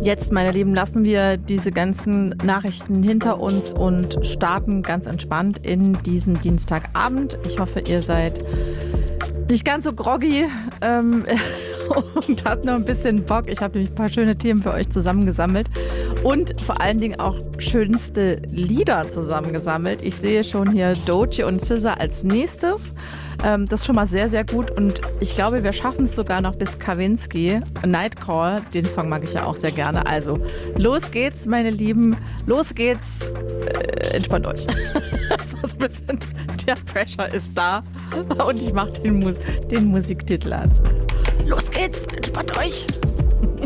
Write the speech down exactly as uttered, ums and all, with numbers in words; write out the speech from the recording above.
Jetzt, meine Lieben, lassen wir diese ganzen Nachrichten hinter uns und starten ganz entspannt in diesen Dienstagabend. Ich hoffe, ihr seid nicht ganz so groggy ähm, und habt noch ein bisschen Bock. Ich habe nämlich ein paar schöne Themen für euch zusammengesammelt und vor allen Dingen auch schönste Lieder zusammengesammelt. Ich sehe schon hier Doechii und S Z A als nächstes. Ähm, das ist schon mal sehr, sehr gut und ich glaube, wir schaffen es sogar noch bis Kavinsky. Nightcall, den Song mag ich ja auch sehr gerne. Also los geht's, meine Lieben. Los geht's. Äh, entspannt euch. So ein bisschen, der Pressure ist da und ich mache den, Mus- den Musiktitel an. Los geht's, entspannt euch.